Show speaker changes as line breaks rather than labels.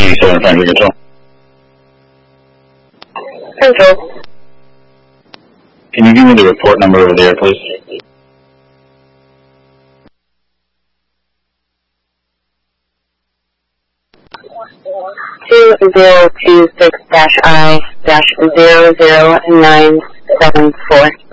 87 Friendly Control.
Control.
Can you give me the report number over there, please?
2026-I-00974.